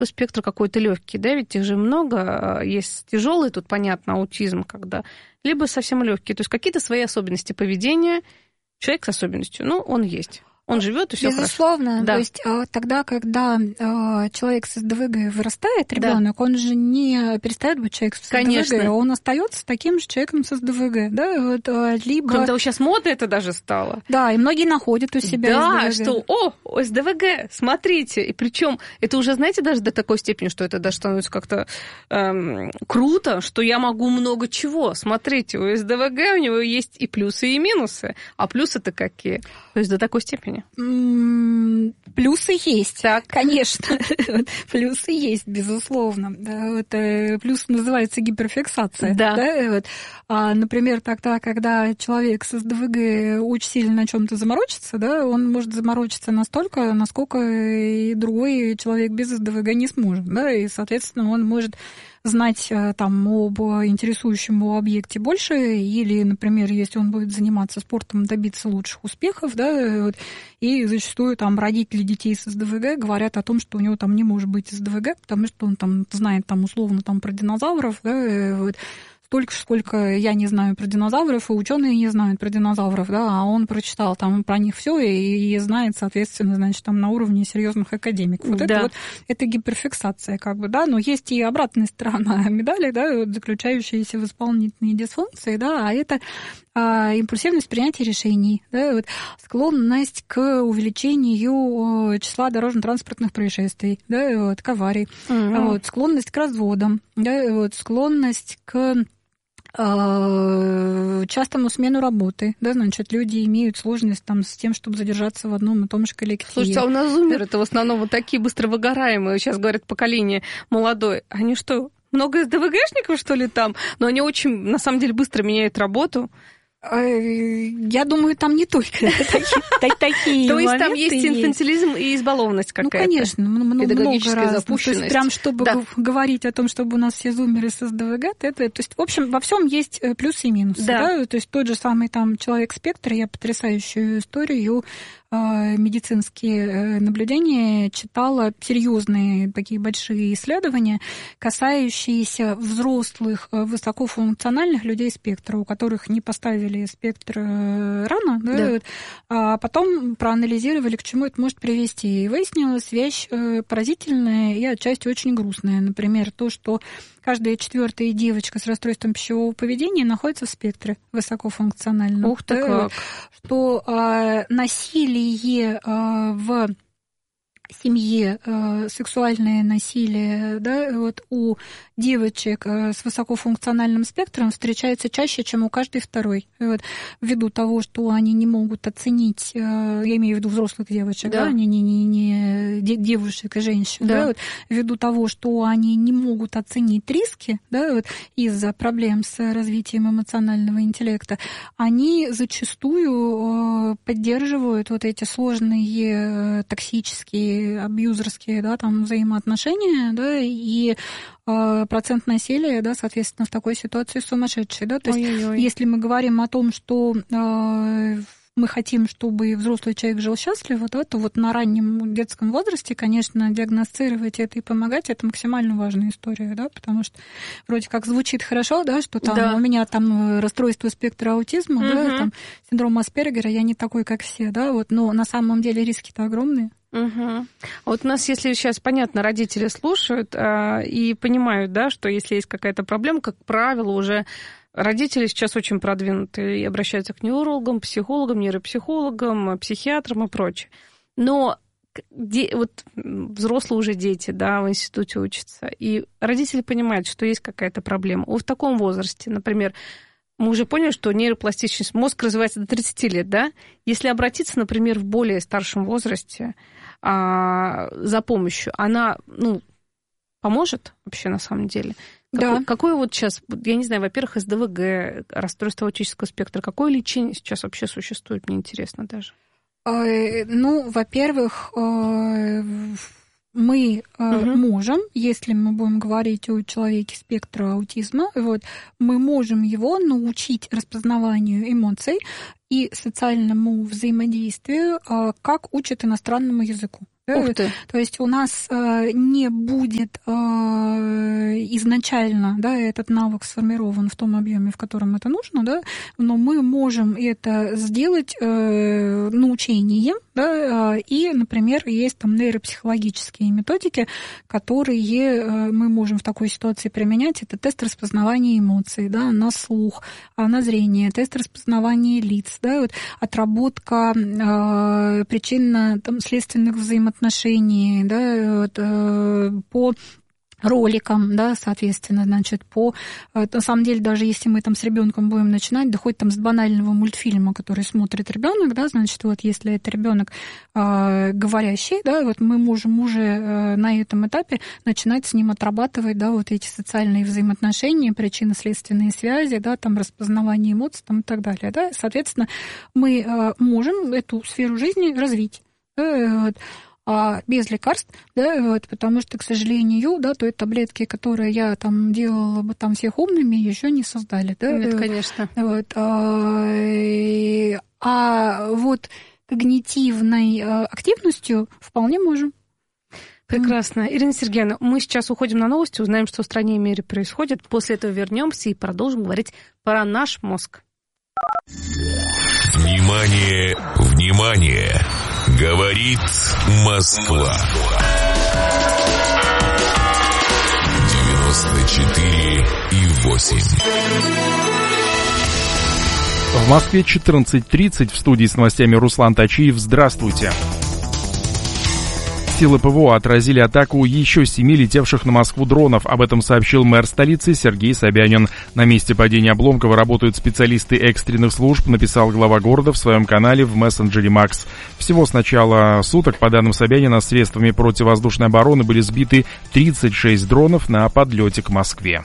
спектр какой-то легкий, да, ведь их же много, есть тяжелый, тут понятно, аутизм, когда, либо совсем легкий, то есть какие-то свои особенности поведения, человек с особенностью, ну, он есть. Он живет, и все хорошо. Безусловно. Да. То есть тогда, когда человек с СДВГ вырастает, ребенок, он же не перестает быть человеком с СДВГ, он остается таким же человеком с СДВГ. Да? Вот, либо... Кроме того, сейчас модно это даже стало. Да, и многие находят у себя СДВГ. Что, СДВГ, смотрите. И причем это уже, знаете, даже до такой степени, что это даже становится как-то круто, что я могу много чего. Смотрите, у СДВГ у него есть и плюсы, и минусы. А плюсы-то какие? То есть до такой степени. Плюсы есть, так. Конечно. Плюсы есть, безусловно. Плюс называется гиперфиксация. Да. Например, тогда, когда человек с СДВГ очень сильно на чем-то заморочится, да, он может заморочиться настолько, насколько и другой человек без СДВГ не сможет. Да, и, соответственно, он может знать там об интересующем его объекте больше, или, например, если он будет заниматься спортом, добиться лучших успехов, да, и зачастую там родители детей с СДВГ говорят о том, что у него там не может быть СДВГ, потому что он там знает там условно там про динозавров, да, столько, сколько я не знаю про динозавров, и ученые не знают про динозавров, да, а он прочитал там про них все и знает, соответственно, значит, там на уровне серьезных академиков. Это гиперфиксация, как бы, да, но есть и обратная сторона медали, да, заключающаяся в исполнительной дисфункции, да, а это импульсивность принятия решений, да, склонность к увеличению числа дорожно-транспортных происшествий, да, к аварий, склонность к разводам, да, склонность к частому смену работы, да, значит, люди имеют сложность там с тем, чтобы задержаться в одном и том же коллективе. Слушайте, а у нас зумеры это в основном вот такие быстро выгораемые, сейчас говорят, поколение молодое. Они что, много СДВГшников, что ли, там? Но они очень, на самом деле, быстро меняют работу. Я думаю, там не только такие То есть там есть инфантилизм и избалованность какая-то? Ну, конечно, много разных. То есть прям, чтобы говорить о том, чтобы у нас все зумеры с СДВГ, то есть, в общем, во всем есть плюсы и минусы. Да? То есть тот же самый там человек-спектр, я потрясающую историю медицинские наблюдения читала, серьезные такие большие исследования, касающиеся взрослых высокофункциональных людей спектра, у которых не поставили спектр рано, а потом проанализировали, к чему это может привести. И выяснилась вещь поразительная и отчасти очень грустная. Например, то, что каждая 4-я девочка с расстройством пищевого поведения находится в спектре высокофункциональном. Ух ты как! Что насилие в семье, сексуальное насилие, да, у девочек с высокофункциональным спектром встречается чаще, чем у каждой второй. Ввиду того, что они не могут оценить, я имею в виду взрослых девочек, да, не девушек и женщин, да, ввиду того, что они не могут оценить риски, да, из-за проблем с развитием эмоционального интеллекта, они зачастую поддерживают вот эти сложные токсические, абьюзерские, да, там взаимоотношения, да, и процент насилия, да, соответственно, в такой ситуации сумасшедший, да, то есть если мы говорим о том, что мы хотим, чтобы взрослый человек жил счастливо, да, то вот на раннем детском возрасте, конечно, диагностировать это и помогать, это максимально важная история, да, потому что вроде как звучит хорошо, да, что там у меня там расстройство спектра аутизма, да, там синдром Аспергера, я не такой, как все, да, но на самом деле риски-то огромные. Вот у нас, если сейчас, понятно, родители слушают и понимают, да, что если есть какая-то проблема, как правило, уже родители сейчас очень продвинуты и обращаются к неврологам, психологам, нейропсихологам, психиатрам и прочее. Но вот взрослые уже дети, да, в институте учатся, и родители понимают, что есть какая-то проблема. В таком возрасте, например, мы уже поняли, что нейропластичность, мозг развивается до 30 лет, да? Если обратиться, например, в более старшем возрасте за помощью, она, поможет вообще на самом деле? Какое вот сейчас, я не знаю, во-первых, СДВГ, расстройство аутического спектра, какое лечение сейчас вообще существует, мне интересно даже? Во-первых, мы можем, если мы будем говорить о человеке спектра аутизма, мы можем его научить распознаванию эмоций и социальному взаимодействию, как учат иностранному языку. Ух ты. То есть у нас не будет изначально, да, этот навык сформирован в том объеме, в котором это нужно, да, но мы можем это сделать научением, да, и, например, есть там нейропсихологические методики, которые мы можем в такой ситуации применять. Это тест распознавания эмоций, да, на слух, на зрение, тест распознавания лиц, да, вот, отработка причинно-следственных взаимоотношений, да, вот, по роликам, да, соответственно, значит, на самом деле, даже если мы там с ребенком будем начинать, да хоть там с банального мультфильма, который смотрит ребенок, да, значит, вот если это ребенок говорящий, да, вот мы можем уже на этом этапе начинать с ним отрабатывать, да, вот эти социальные взаимоотношения, причинно-следственные связи, да, там распознавание эмоций, там и так далее, да, соответственно, мы можем эту сферу жизни развить, да, вот, без лекарств, да, вот, потому что, к сожалению, да, той таблетки, которые я там делала бы там всех умными, еще не создали, да. Нет, конечно. Вот, вот когнитивной активностью вполне можем. Прекрасно. Ирина Сергеевна, мы сейчас уходим на новости, узнаем, что в стране и мире происходит. После этого вернемся и продолжим говорить про наш мозг. Внимание, внимание! Говорит Москва. 94,8. В Москве 14:30. В студии с новостями Руслан Тачиев. Здравствуйте. Силы ПВО отразили атаку еще 7 летевших на Москву дронов. Об этом сообщил мэр столицы Сергей Собянин. На месте падения обломков работают специалисты экстренных служб, написал глава города в своем канале в мессенджере Макс. Всего с начала суток, по данным Собянина, средствами противовоздушной обороны были сбиты 36 дронов на подлете к Москве.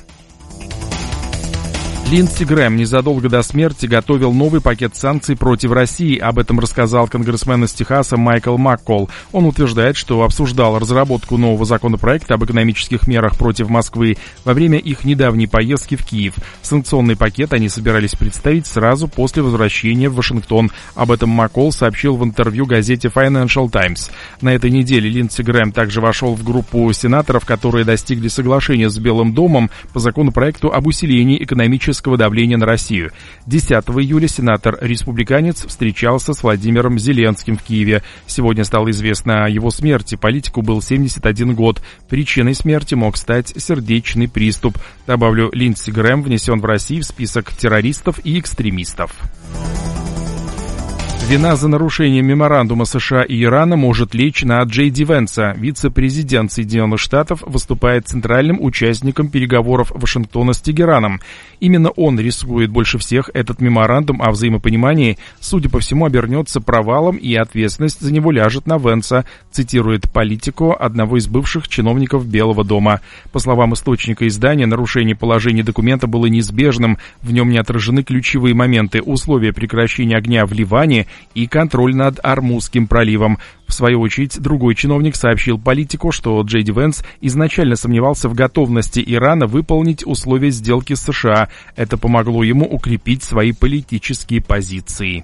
Линдси Грэм незадолго до смерти готовил новый пакет санкций против России. Об этом рассказал конгрессмен из Техаса Майкл Маккол. Он утверждает, что обсуждал разработку нового законопроекта об экономических мерах против Москвы во время их недавней поездки в Киев. Санкционный пакет они собирались представить сразу после возвращения в Вашингтон. Об этом Маккол сообщил в интервью газете Financial Times. На этой неделе Линдси Грэм также вошел в группу сенаторов, которые достигли соглашения с Белым домом по законопроекту об усилении экономического давления на Россию. 10 июля сенатор-республиканец встречался с Владимиром Зеленским в Киеве. Сегодня стало известно о его смерти. Политику был 71 год. Причиной смерти мог стать сердечный приступ. Добавлю, Линдси Грэм внесен в Россию в список террористов и экстремистов. Вина за нарушение меморандума США и Ирана может лечь на Джей Ди Венса. Вице-президент Соединенных Штатов выступает центральным участником переговоров Вашингтона с Тегераном. Именно он рискует больше всех. Этот меморандум о взаимопонимании, судя по всему, обернется провалом, и ответственность за него ляжет на Венса, цитирует Политико, одного из бывших чиновников Белого дома. По словам источника издания, нарушение положений документа было неизбежным. В нем не отражены ключевые моменты: условия прекращения огня в Ливане и контроль над Ормузским проливом. В свою очередь, другой чиновник сообщил Политико, что Джей Ди Венс изначально сомневался в готовности Ирана выполнить условия сделки с США. Это помогло ему укрепить свои политические позиции.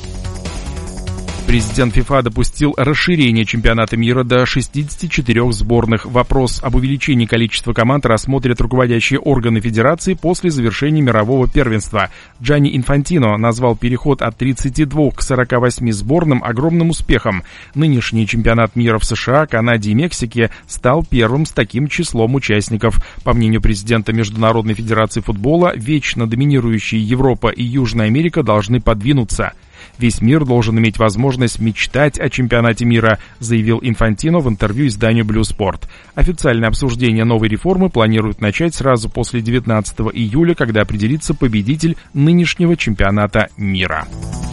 Президент ФИФА допустил расширение чемпионата мира до 64 сборных. Вопрос об увеличении количества команд рассмотрят руководящие органы федерации после завершения мирового первенства. Джанни Инфантино назвал переход от 32 к 48 сборным огромным успехом. Нынешний чемпионат мира в США, Канаде и Мексике стал первым с таким числом участников. По мнению президента Международной федерации футбола, вечно доминирующие Европа и Южная Америка должны подвинуться. Весь мир должен иметь возможность мечтать о чемпионате мира, заявил Инфантино в интервью изданию Blue Sport. Официальное обсуждение новой реформы планируют начать сразу после 19 июля, когда определится победитель нынешнего чемпионата мира.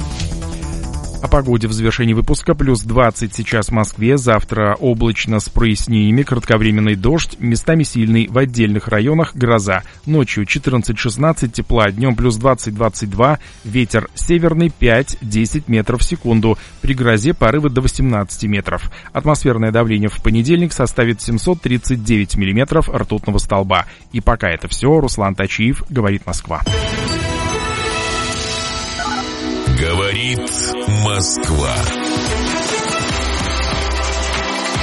О погоде в завершении выпуска. Плюс 20 сейчас в Москве, завтра облачно с прояснениями, кратковременный дождь, местами сильный, в отдельных районах гроза. Ночью 14-16 тепла, днем плюс 20-22, ветер северный 5-10 метров в секунду, при грозе порывы до 18 метров. Атмосферное давление в понедельник составит 739 миллиметров ртутного столба. И пока это все. Руслан Тачиев, говорит Москва. Говорит Москва.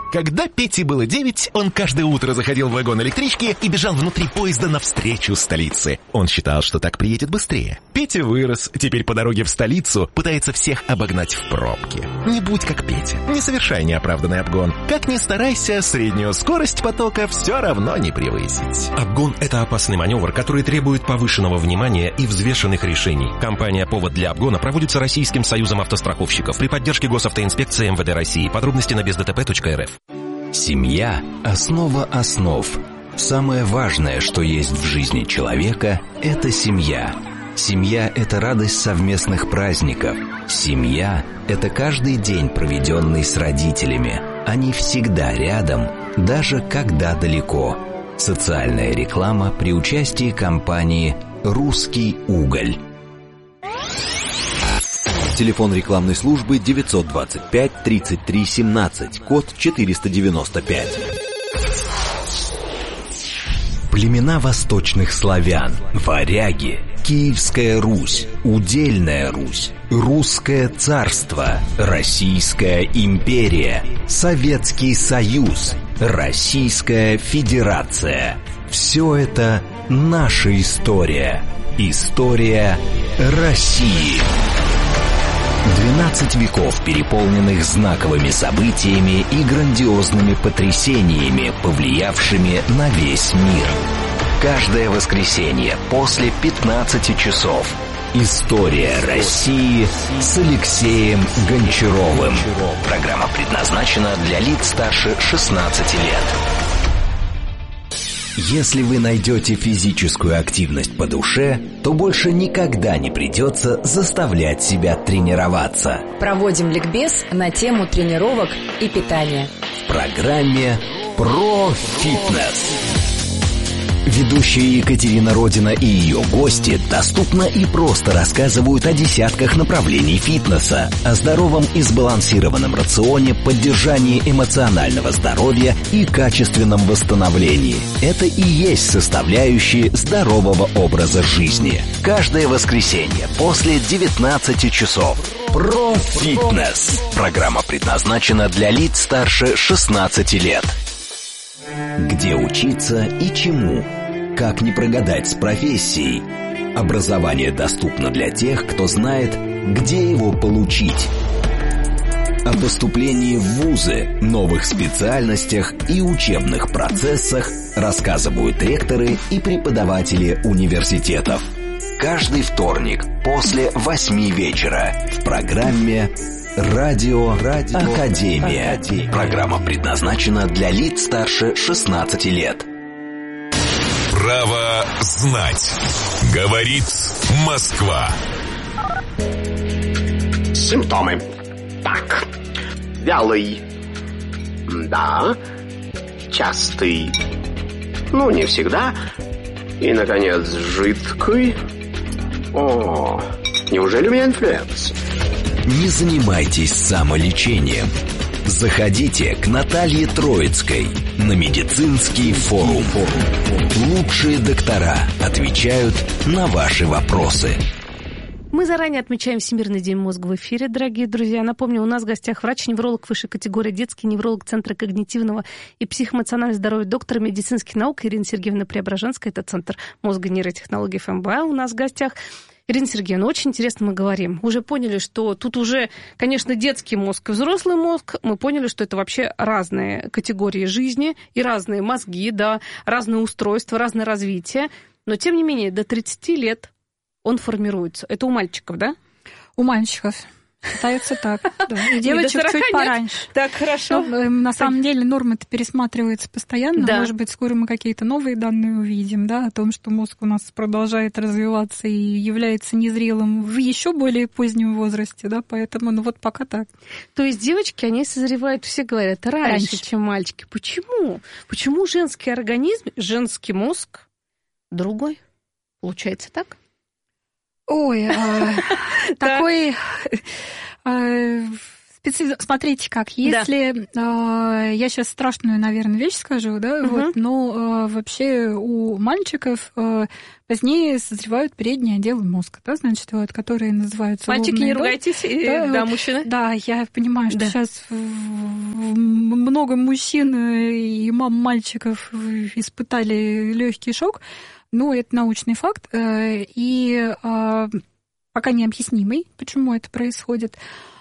Когда Пете было 9, он каждое утро заходил в вагон электрички и бежал внутри поезда навстречу столице. Он считал, что так приедет быстрее. Петя вырос, теперь по дороге в столицу пытается всех обогнать в пробке. Не будь как Петя, не совершай неоправданный обгон. Как ни старайся, среднюю скорость потока все равно не превысить. Обгон – это опасный маневр, который требует повышенного внимания и взвешенных решений. Компания «Повод для обгона» проводится Российским союзом автостраховщиков при поддержке Госавтоинспекции МВД России. Подробности на бездтп.рф. Семья – основа основ. Самое важное, что есть в жизни человека – это семья. Семья – это радость совместных праздников. Семья – это каждый день, проведенный с родителями. Они всегда рядом, даже когда далеко. Социальная реклама при участии компании «Русский уголь». Телефон рекламной службы 925 33 17, код 495. Племена восточных славян, варяги, Киевская Русь, Удельная Русь, Русское царство, Российская империя, Советский Союз, Российская Федерация. Все это наша история. История России. 12 веков, переполненных знаковыми событиями и грандиозными потрясениями, повлиявшими на весь мир. Каждое воскресенье после 15 часов. История России с Алексеем Гончаровым. Программа предназначена для лиц старше 16 лет. Если вы найдете физическую активность по душе, то больше никогда не придется заставлять себя тренироваться. Проводим ликбез на тему тренировок и питания. В программе «Про фитнес». Ведущая Екатерина Родина и ее гости доступно и просто рассказывают о десятках направлений фитнеса, о здоровом и сбалансированном рационе, поддержании эмоционального здоровья и качественном восстановлении. Это и есть составляющие здорового образа жизни. Каждое воскресенье после 19 часов. Про фитнес. Программа предназначена для лиц старше 16 лет. Где учиться и чему? Как не прогадать с профессией? Образование доступно для тех, кто знает, где его получить. О поступлении в вузы, новых специальностях и учебных процессах рассказывают ректоры и преподаватели университетов. Каждый вторник после 8 вечера в программе «Радио Академия». Программа предназначена для лиц старше 16 лет. Право знать. Говорит Москва. Симптомы. Так. Вялый. Да. Частый. Ну, не всегда. И, наконец, жидкий. О, неужели у меня инфлюенс? Не занимайтесь самолечением. Заходите к Наталье Троицкой на медицинский форум. Лучшие доктора отвечают на ваши вопросы. Мы заранее отмечаем Всемирный день мозга в эфире, дорогие друзья. Напомню, у нас в гостях врач-невролог высшей категории, детский невролог Центра когнитивного и психоэмоционального здоровья, доктор медицинских наук Ирина Сергеевна Преображенская. Это Центр мозга и нейротехнологий ФМБА у нас в гостях. Ирина Сергеевна, очень интересно мы говорим. Уже поняли, что тут уже, конечно, детский мозг и взрослый мозг. Мы поняли, что это вообще разные категории жизни и разные мозги, да, разные устройства, разное развитие. Но, тем не менее, до 30 лет он формируется. Это у мальчиков, да? У мальчиков. Считается так. Да. И девочек чуть пораньше. Так, хорошо. Но, на самом деле норма-то пересматривается постоянно. Да. Может быть, скоро мы какие-то новые данные увидим, да, о том, что мозг у нас продолжает развиваться и является незрелым в еще более позднем возрасте, да, поэтому, ну вот пока так. То есть девочки, они созревают, все говорят, раньше, чем мальчики. Почему? Почему женский организм, женский мозг другой? Получается так? Ой, такой... Смотрите как, если... Я сейчас страшную, наверное, вещь скажу, да, вот, но вообще у мальчиков позднее созревают передние отделы мозга, да, значит, вот, которые называются... Мальчики, не ругайтесь, да, мужчины. Да, я понимаю, что сейчас много мужчин и мам мальчиков испытали легкий шок, но это научный факт, и пока необъяснимый, почему это происходит.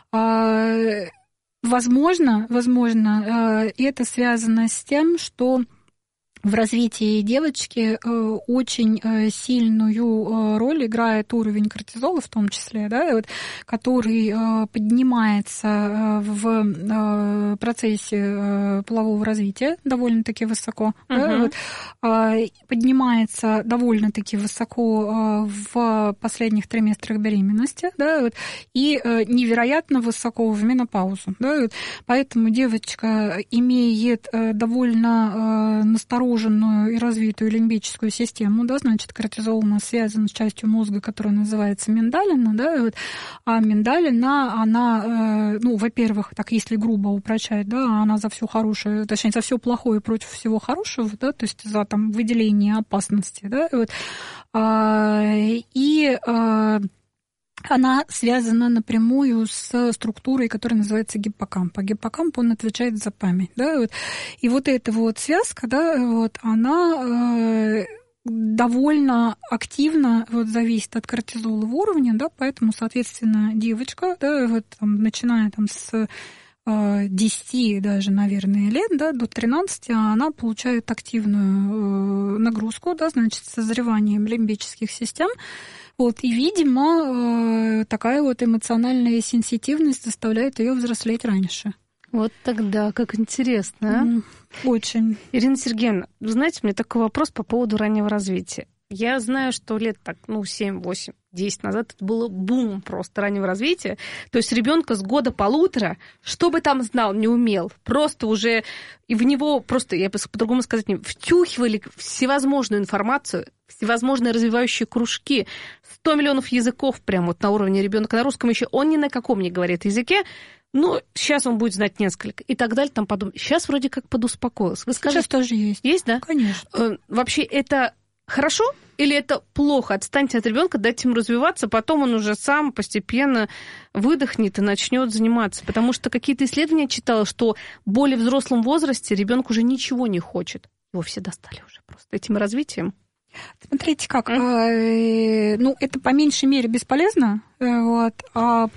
Возможно, это связано с тем, что в развитии девочки очень сильную роль играет уровень кортизола, в том числе, да, вот, который поднимается в процессе полового развития довольно-таки высоко, да, вот, поднимается довольно-таки высоко в последних триместрах беременности, да, вот, и невероятно высоко в менопаузу. Да, вот, поэтому девочка имеет довольно настороженную и развитую лимбическую систему, да, значит, кортизол у нас связан с частью мозга, которая называется миндалина, да, вот, а миндалина, она, ну, во-первых, так если грубо упрощать, да, она за все хорошее, точнее, за все плохое против всего хорошего, да, то есть за там выделение опасности, да, вот, она связана напрямую с структурой, которая называется гиппокамп. А гиппокамп, он отвечает за память. Да, вот. И вот эта вот связка, да, вот, она довольно активно вот, зависит от кортизолового уровня, да, поэтому, соответственно, девочка, да, вот, там, начиная там, с 10 даже, наверное, лет, да, до 13, она получает активную нагрузку, да, значит, с созреванием лимбических систем. Вот, и, видимо, такая вот эмоциональная сенситивность заставляет ее взрослеть раньше. Вот тогда, как интересно, а? Очень. Ирина Сергеевна, вы знаете, у меня такой вопрос по поводу раннего развития. Я знаю, что лет так, 7, 8, 10 назад это было бум просто раннего развития. То есть ребенка с года-полутора, что бы там знал, не умел, просто уже и в него просто, я бы по-другому сказать, втюхивали всевозможную информацию, всевозможные развивающие кружки, 100 миллионов языков прямо вот на уровне ребенка. На русском еще он ни на каком не говорит языке, но сейчас он будет знать несколько и так далее, там подумать. Сейчас вроде как подуспокоился. Вы скажите, сейчас тоже есть. Есть, да? Конечно. Вообще это хорошо или это плохо? Отстаньте от ребенка, дайте ему развиваться, потом он уже сам постепенно выдохнет и начнет заниматься. Потому что какие-то исследования читала, что в более взрослом возрасте ребенок уже ничего не хочет. Его все достали уже просто этим развитием. Смотрите, как, это по меньшей мере бесполезно, вот, а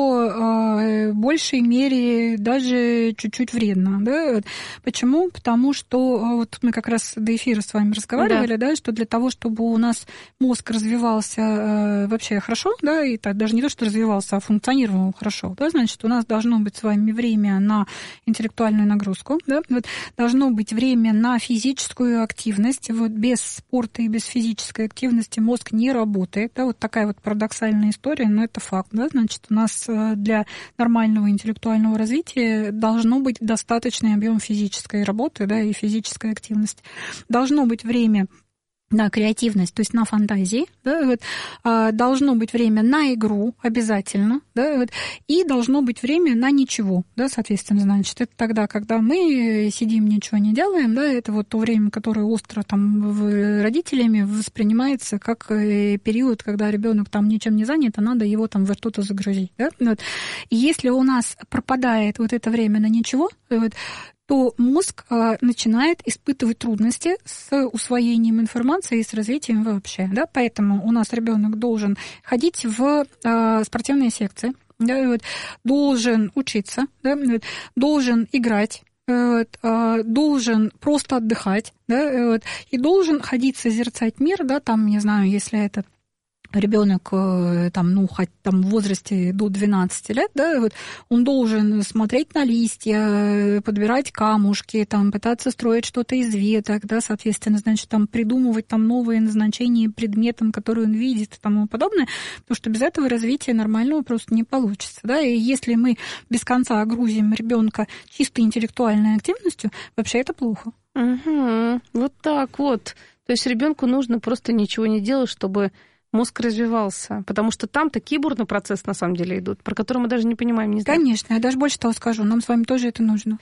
по большей мере даже чуть-чуть вредно, да, вот. Почему? Потому что вот мы как раз до эфира с вами разговаривали, да, что для того, чтобы у нас мозг развивался вообще хорошо, да, и так, даже не то, что развивался, а функционировал хорошо, да, значит, у нас должно быть с вами время на интеллектуальную нагрузку, да, вот, должно быть время на физическую активность, вот, без спорта и без физической активности мозг не работает. Да, вот такая вот парадоксальная история, но это факт. Да, значит, у нас для нормального интеллектуального развития должно быть достаточный объем физической работы, да, и физической активности. Должно быть время на креативность, то есть на фантазии, да, вот, должно быть время на игру обязательно, да, вот, и должно быть время на ничего, да, соответственно, значит, это тогда, когда мы сидим, ничего не делаем, да, это вот то время, которое остро там родителями воспринимается как период, когда ребенок там ничем не занят, а надо его там во что-то загрузить, да, вот. И если у нас пропадает вот это время на ничего, вот, то мозг начинает испытывать трудности с усвоением информации и с развитием вообще. Да? Поэтому у нас ребенок должен ходить в спортивные секции, да, вот, должен учиться, да, вот, должен играть, вот, должен просто отдыхать, да, вот, и должен ходить созерцать мир, да, там, не знаю, если это ребенок там, хоть там в возрасте до 12 лет, да, вот, он должен смотреть на листья, подбирать камушки, там, пытаться строить что-то из веток, да, соответственно, значит, там, придумывать там новые назначения предметам, которые он видит и тому подобное, потому что без этого развития нормального просто не получится, да, и если мы без конца грузим ребенка чисто интеллектуальной активностью, вообще это плохо. Угу. Вот так вот. То есть ребенку нужно просто ничего не делать, чтобы мозг развивался, потому что там такие бурные процессы на самом деле идут, про которые мы даже не понимаем, не знаем. Конечно, я даже больше того скажу, нам с вами тоже это нужно.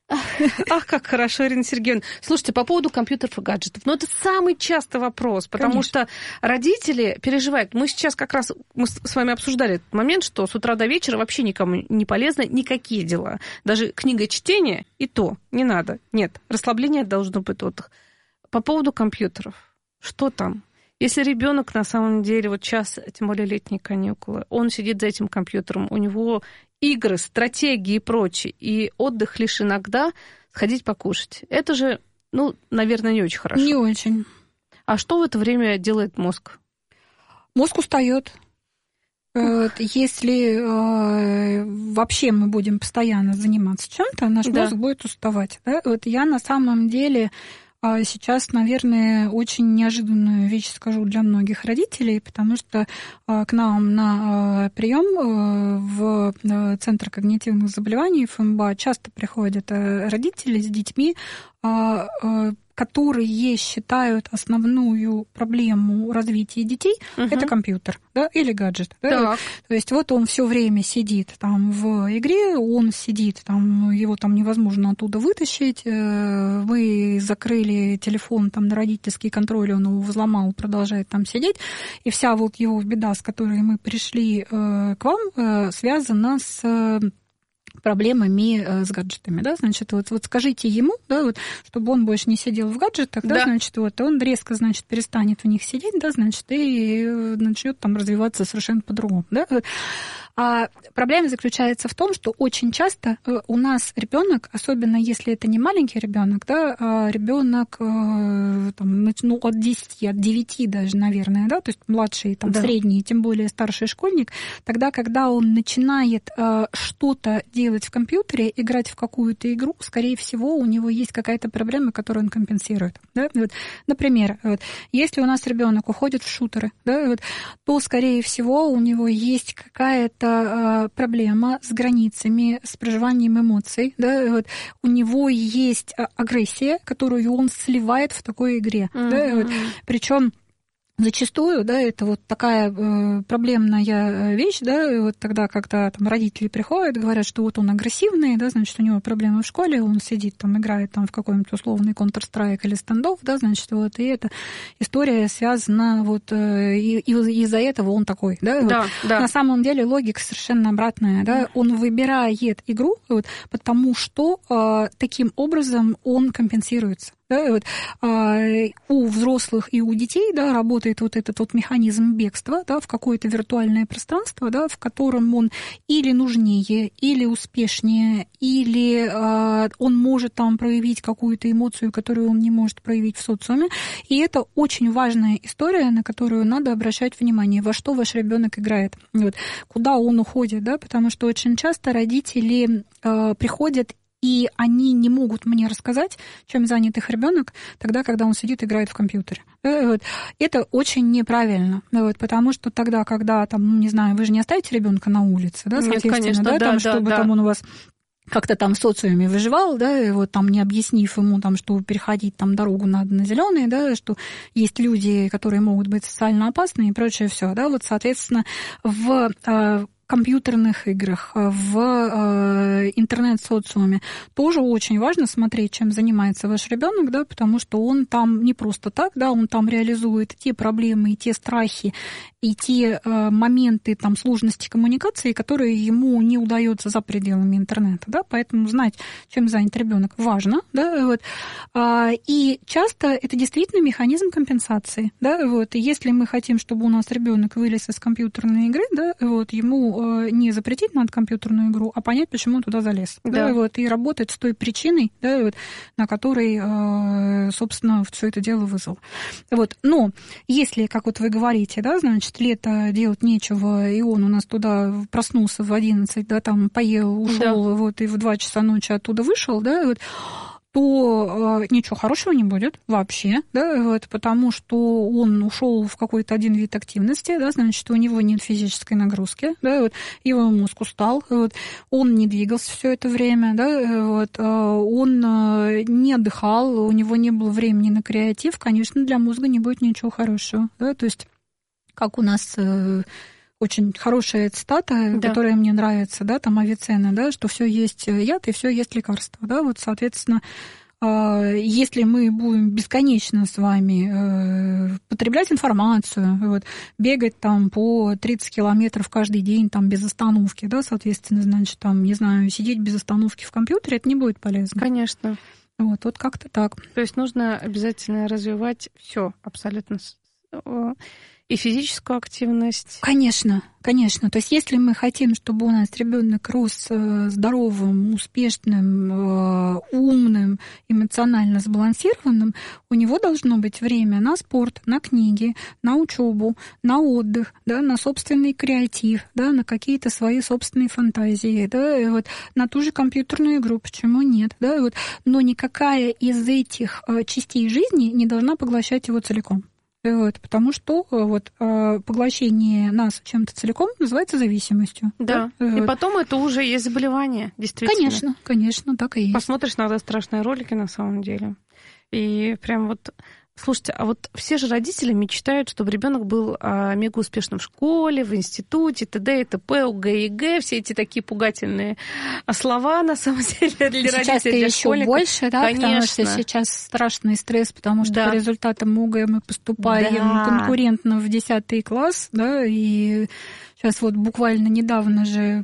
Ах, как хорошо, Ирина Сергеевна. Слушайте, по поводу компьютеров и гаджетов. Это самый частый вопрос, потому что родители переживают. Мы сейчас как раз с вами обсуждали этот момент, что с утра до вечера вообще никому не полезно никакие дела. Даже книгочтение и то не надо. Нет, расслабление должно быть отдых. По поводу компьютеров. Что там? Если ребенок на самом деле, сейчас, тем более летние каникулы, он сидит за этим компьютером, у него игры, стратегии и прочее, и отдых лишь иногда сходить покушать. Это же, наверное, не очень хорошо. Не очень. А что в это время делает мозг? Мозг устает. Если вообще мы будем постоянно заниматься чем-то, наш мозг будет уставать. Да? Я на самом деле сейчас, наверное, очень неожиданную вещь скажу для многих родителей, потому что к нам на прием в Центр когнитивных заболеваний ФМБА часто приходят родители с детьми, которые считают основную проблему развития детей это компьютер, или гаджет. Да? То есть он все время сидит там в игре, он сидит там, его там невозможно оттуда вытащить, вы закрыли телефон там на родительский контроль, он его взломал, продолжает там сидеть, и вся его беда, с которой мы пришли к вам, связана с проблемами с гаджетами, да, значит, вот скажите ему, да, чтобы он больше не сидел в гаджетах, да, значит, он резко, значит, перестанет в них сидеть, да, значит, и начнет там развиваться совершенно по-другому, да. А проблема заключается в том, что очень часто у нас ребенок, особенно если это не маленький ребенок, да, а ребенок от 10, от 9 даже, наверное, да, то есть младший, там, средний, тем более старший школьник, тогда, когда он начинает что-то делать в компьютере, играть в какую-то игру, скорее всего, у него есть какая-то проблема, которую он компенсирует. Да? Например, если у нас ребенок уходит в шутеры, да, то, скорее всего, у него есть какая-то проблема с границами, с проживанием эмоций. Да? У него есть агрессия, которую он сливает в такой игре. Да? Причем зачастую, да, это такая проблемная вещь, да, тогда, когда там родители приходят, говорят, что он агрессивный, да, значит, у него проблемы в школе, он сидит там, играет там в какой-нибудь условный Counter-Strike или стендов, да, значит, и эта история связана и из-за этого он такой, да. На самом деле логика совершенно обратная, да, он выбирает игру, потому что таким образом он компенсируется. Да, у взрослых и у детей, да, работает этот механизм бегства, да, в какое-то виртуальное пространство, да, в котором он или нужнее, или успешнее, или он может там проявить какую-то эмоцию, которую он не может проявить в социуме. И это очень важная история, на которую надо обращать внимание, во что ваш ребенок играет, куда он уходит, да, потому что очень часто родители приходят, и они не могут мне рассказать, чем занят их ребенок, тогда, когда он сидит и играет в компьютере. Это очень неправильно, потому что тогда, когда, там, не знаю, вы же не оставите ребенка на улице, да, соответственно, нет, конечно, да, чтобы там он у вас как-то там в социуме выживал, да, и там не объяснив ему, там, что переходить там дорогу надо на зеленый, да, что есть люди, которые могут быть социально опасны и прочее все, да, соответственно, в компьютерных играх, в интернет-социуме тоже очень важно смотреть, чем занимается ваш ребенок, да, потому что он там не просто так, да, он там реализует те проблемы и те страхи, и те моменты там сложности коммуникации, которые ему не удается за пределами интернета, да, поэтому знать, чем занят ребенок, важно, да, и часто это действительно механизм компенсации, да, и если мы хотим, чтобы у нас ребенок вылез из компьютерной игры, да, ему не запретить надо компьютерную игру, а понять, почему он туда залез, да, и работать с той причиной, да, на которой, собственно, все это дело вызвало. Но если, как вы говорите, да, значит, лето делать нечего, и он у нас туда проснулся в 11, да, там поел, ушел, и в 2 часа ночи оттуда вышел, да, то ничего хорошего не будет вообще, да, потому что он ушел в какой-то один вид активности, да, значит, у него нет физической нагрузки, да, его мозг устал, он не двигался все это время, да, он не отдыхал, у него не было времени на креатив, конечно, для мозга не будет ничего хорошего, да, то есть как у нас очень хорошая цитата, да. которая мне нравится, да, там Авиценна, да, что все есть яд и все есть лекарство, да, вот, соответственно, если мы будем бесконечно с вами потреблять информацию, вот, бегать там по 30 километров каждый день там без остановки, да, соответственно, значит, там, не знаю, сидеть без остановки в компьютере, это не будет полезно. Конечно. Вот как-то так. То есть нужно обязательно развивать все абсолютно. И физическую активность. Конечно, конечно. То есть если мы хотим, чтобы у нас ребенок рос здоровым, успешным, умным, эмоционально сбалансированным, у него должно быть время на спорт, на книги, на учебу, на отдых, да, на собственный креатив, да, на какие-то свои собственные фантазии, да, и вот, на ту же компьютерную игру, почему нет, да, и вот. Но никакая из этих частей жизни не должна поглощать его целиком. Вот, потому что вот, поглощение нас чем-то целиком называется зависимостью. Да. Вот. И потом это уже есть заболевание, действительно. Конечно, так и есть. Посмотришь иногда страшные ролики на самом деле. И прям вот... Слушайте, а вот все же родители мечтают, чтобы ребенок был мега успешным в школе, в институте, т.д. и т.п., ОГЭ, ЕГЭ, все эти такие пугательные слова, на самом деле, для родителей, сейчас для еще школьников. больше, да, конечно. Потому что сейчас страшный стресс, потому что по результатам ОГЭ мы поступаем конкурентно в 10 класс, да, и сейчас вот буквально недавно же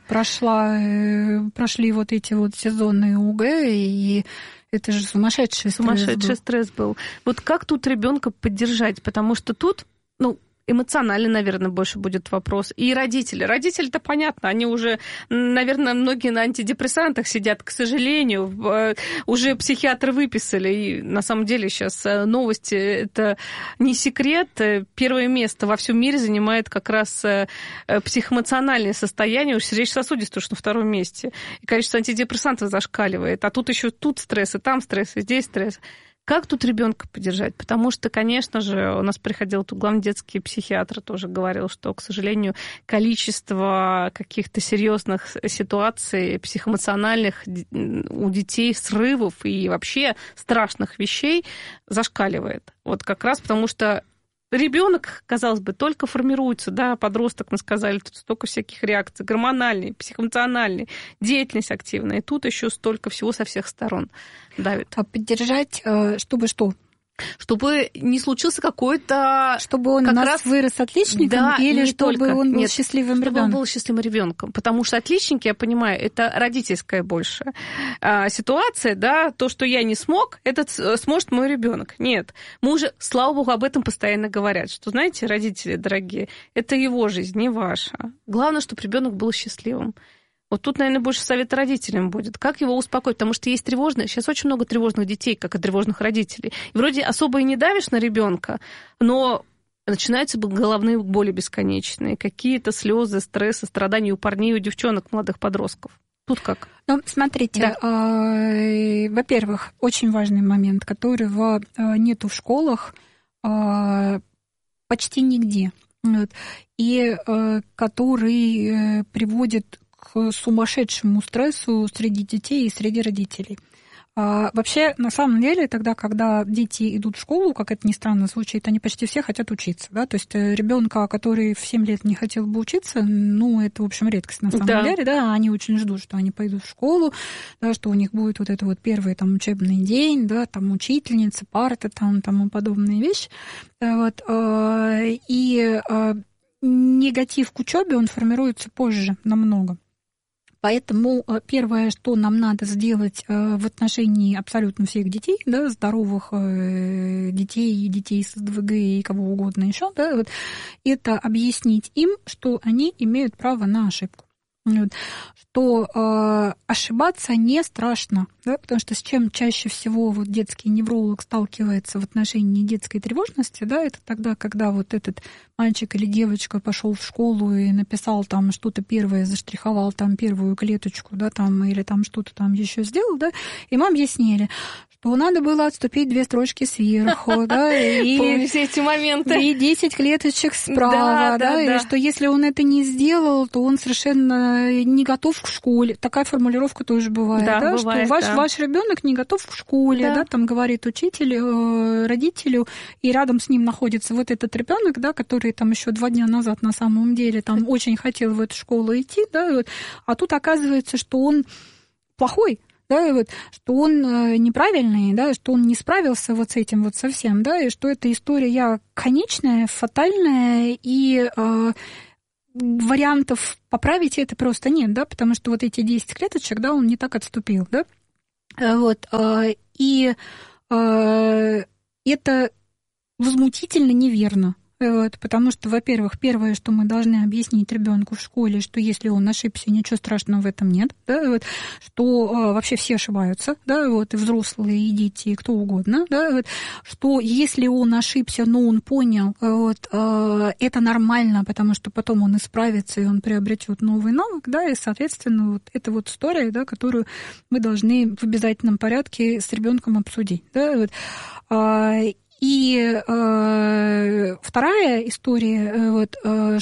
прошли вот эти вот сезоны ОГЭ, и это же сумасшедший стресс был. Вот как тут ребенка поддержать? Потому что тут, эмоционально, наверное, больше будет вопрос. И родители. Родители-то понятно, они уже, наверное, многие на антидепрессантах сидят, к сожалению. Уже психиатры выписали. И на самом деле сейчас новости, это не секрет. Первое место во всем мире занимает как раз психоэмоциональное состояние. Уж сердечно-сосудистое уж на втором месте. И количество антидепрессантов зашкаливает. А тут еще стресс, и там стресс, и здесь стресс. Как тут ребенка поддержать? Потому что, конечно же, у нас приходил тут главный детский психиатр, тоже говорил, что, к сожалению, количество каких-то серьезных ситуаций психоэмоциональных у детей, срывов и вообще страшных вещей зашкаливает. Вот как раз потому что ребенок, казалось бы, только формируется, да, подросток, мы сказали, тут столько всяких реакций, гормональные, психоэмоциональные, деятельность активная, и тут еще столько всего со всех сторон давит. А поддержать, чтобы что? Чтобы не случился какой-то... Чтобы он у нас вырос отличником, да, или чтобы он был счастливым ребенком? Чтобы он был счастливым ребенком. Потому что отличники, я понимаю, это родительская больше ситуация, да, то, что я не смог, это сможет мой ребенок. Нет. Мы уже, слава богу, об этом постоянно говорят, что, знаете, родители дорогие, это его жизнь, не ваша. Главное, чтобы ребенок был счастливым. Вот тут, наверное, больше совета родителям будет. Как его успокоить? Потому что есть тревожные... Сейчас очень много тревожных детей, как и тревожных родителей. И вроде особо и не давишь на ребенка, но начинаются головные боли бесконечные. Какие-то слезы, стрессы, страдания у парней, у девчонок, молодых подростков. Тут как? Ну, смотрите, да. Во-первых, очень важный момент, которого нету в школах почти нигде. Вот, и который приводит к сумасшедшему стрессу среди детей и среди родителей. Вообще, на самом деле, тогда, когда дети идут в школу, как это ни странно звучит, они почти все хотят учиться. Да? То есть ребенка, который в 7 лет не хотел бы учиться, это, в общем, редкость на самом деле. Да? Они очень ждут, что они пойдут в школу, да, что у них будет вот это вот первый там, учебный день, да, там учительница, парта, там, тому подобные вещи. Вот. И негатив к учебе, он формируется позже намного. Поэтому первое, что нам надо сделать в отношении абсолютно всех детей, да, здоровых детей, детей с СДВГ и кого угодно еще, да, вот, это объяснить им, что они имеют право на ошибку. Вот, что ошибаться не страшно, да, потому что с чем чаще всего вот детский невролог сталкивается в отношении детской тревожности, да, это тогда, когда вот этот мальчик или девочка пошел в школу и написал там что-то первое, заштриховал там первую клеточку, да, там, или там что-то там еще сделал, да, им объяснили, что надо было отступить 2 строчки сверху, да, и... Помню все эти моменты. И 10 клеточек справа, да, и что если он это не сделал, то он совершенно не готов к школе. Такая формулировка тоже бывает, да, бывает, что ваш ребенок не готов к школе, да, там говорит учитель родителю, и рядом с ним находится вот этот ребенок, да, который там еще 2 дня назад на самом деле там очень хотел в эту школу идти, да, вот, а тут оказывается, что он плохой, да, вот, что он неправильный, да, что он не справился вот с этим вот совсем, да, и что эта история конечная, фатальная, и вариантов поправить это просто нет, да, потому что вот эти 10 клеточек, да, он не так отступил, да, вот, и это возмутительно неверно. Вот, потому что, во-первых, первое, что мы должны объяснить ребенку в школе, что если он ошибся, ничего страшного в этом нет, да, вот, что вообще все ошибаются, да, вот, и взрослые, и дети, и кто угодно, да, вот, что если он ошибся, но он понял, вот, это нормально, потому что потом он исправится, и он приобретет новый навык, да, и, соответственно, вот эта вот история, да, которую мы должны в обязательном порядке с ребенком обсудить, да, вот. И вторая история, вот,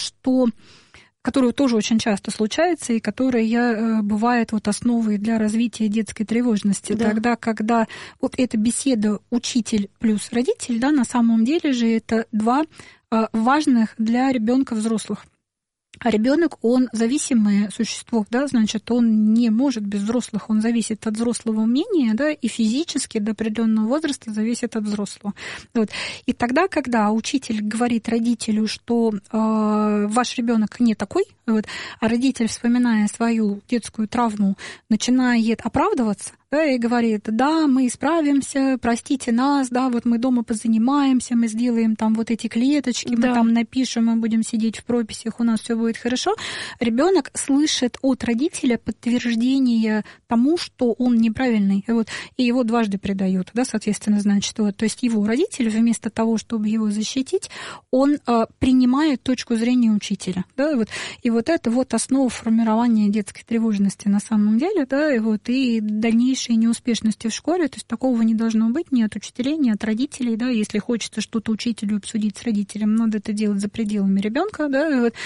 которая тоже очень часто случается, и которая бывает вот основой для развития детской тревожности, да. Тогда, когда вот эта беседа учитель плюс родитель, да, на самом деле же это 2 важных для ребенка взрослых. А ребенок, он зависимое существо, да, значит, он не может без взрослых, он зависит от взрослого мнения, да, и физически до определенного возраста зависит от взрослого. Вот. И тогда, когда учитель говорит родителю, что ваш ребенок не такой, вот, а родитель, вспоминая свою детскую травму, начинает оправдываться, да, и говорит, да, мы справимся, простите нас, да, вот мы дома позанимаемся, мы сделаем там вот эти клеточки, да. Мы там напишем, мы будем сидеть в прописях, у нас все будет хорошо. Ребенок слышит от родителя подтверждение тому, что он неправильный, вот, и его дважды предают, да, соответственно, значит, вот, то есть его родитель, вместо того, чтобы его защитить, он принимает точку зрения учителя, да, вот, и вот это вот основа формирования детской тревожности на самом деле, да, и вот, и дальнейшей неуспешности в школе, то есть такого не должно быть ни от учителей, ни от родителей, да, если хочется что-то учителю обсудить с родителем, надо это делать за пределами ребенка, да, вот,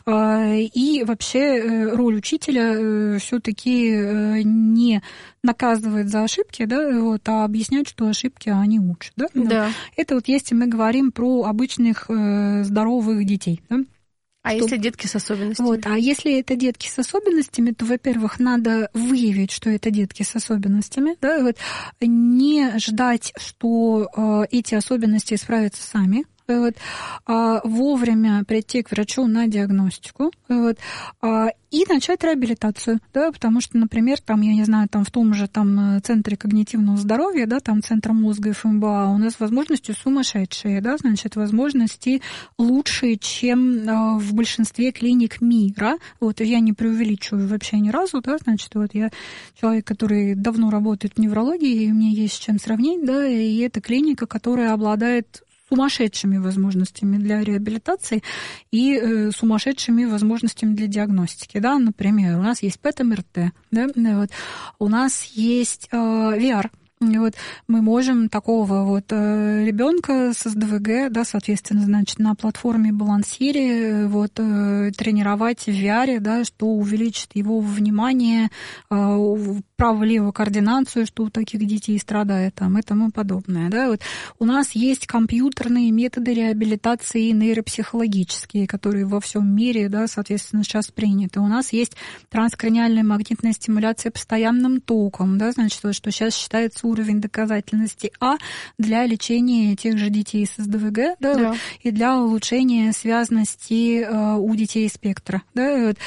и вообще роль учителя все-таки не наказывать за ошибки, да, вот, а объяснять, что ошибки, они учат, да? Да. Это вот если мы говорим про обычных здоровых детей, да? А если детки с особенностями? Вот, а если это детки с особенностями, то, во-первых, надо выявить, что это детки с особенностями, да, вот, не ждать, что эти особенности исправятся сами, вот, вовремя прийти к врачу на диагностику, вот, и начать реабилитацию, да, потому что, например, там, я не знаю, там в том же там центре когнитивного здоровья, да, там центр мозга ФМБА, у нас возможности сумасшедшие, да, значит, возможности лучшие, чем в большинстве клиник мира. Вот, я не преувеличиваю вообще ни разу, да, значит, вот я человек, который давно работает в неврологии, и мне есть с чем сравнить, да, и это клиника, которая обладает сумасшедшими возможностями для реабилитации и сумасшедшими возможностями для диагностики. Да? Например, у нас есть ПЭТ-МРТ, да? Вот. У нас есть VR. И вот мы можем такого вот ребенка с СДВГ, да, соответственно, значит, на платформе Балансире вот, тренировать в VR, да, что увеличит его внимание, право-левую координацию, что у таких детей страдает там, и тому подобное. Да. Вот у нас есть компьютерные методы реабилитации нейропсихологические, которые во всем мире, да, соответственно, сейчас приняты. У нас есть транскраниальная магнитная стимуляция постоянным током, да, значит, что сейчас считается уровень доказательности для лечения тех же детей с СДВГ, да, да. Вот, и для улучшения связности у детей спектра. Да, вот.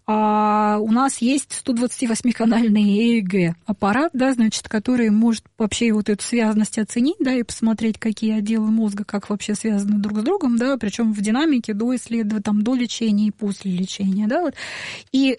У нас есть 128-канальный ЭЭГ-аппарат, да, значит, который может вообще вот эту связность оценить, да, и посмотреть, какие отделы мозга как вообще связаны друг с другом, да, причем в динамике до исследования, там, до лечения и после лечения, да, вот. И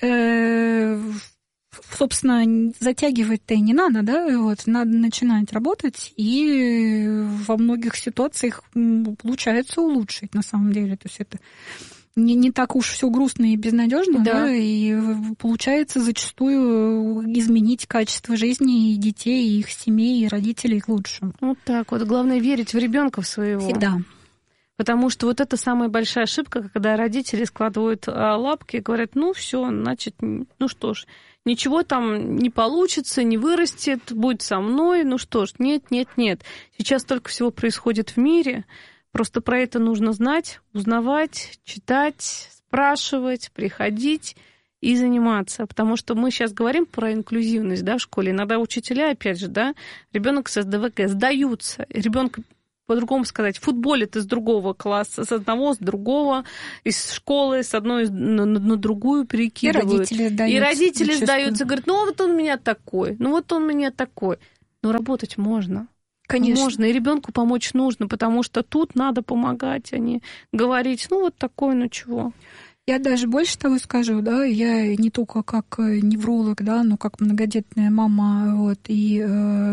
собственно, затягивать-то и не надо, да, вот, надо начинать работать, и во многих ситуациях получается улучшить, на самом деле, то есть это не так уж все грустно и безнадежно, да, и получается зачастую изменить качество жизни и детей, и их семей, и родителей к лучшему. Вот так вот. Главное верить в ребенка своего. Всегда. Потому что вот это самая большая ошибка, когда родители складывают лапки и говорят, ну все, значит, ну что ж, ничего там не получится, не вырастет, будет со мной, ну что ж, нет. Сейчас столько всего происходит в мире. Просто про это нужно знать, узнавать, читать, спрашивать, приходить и заниматься. Потому что мы сейчас говорим про инклюзивность, да, в школе. Иногда учителя, опять же, да, ребенок с СДВГ сдаются. Ребенок, по-другому сказать, в футболе ты с другого класса, с одного, с другого, из школы, с одной на другую перекидывают. И родители сдаются. Говорят, ну вот он у меня такой, Но работать можно. Конечно. Можно, и ребенку помочь нужно, потому что тут надо помогать, а не говорить, ну вот такое, ну чего. Я даже больше того скажу, да, я не только как невролог, да, но как многодетная мама, вот, и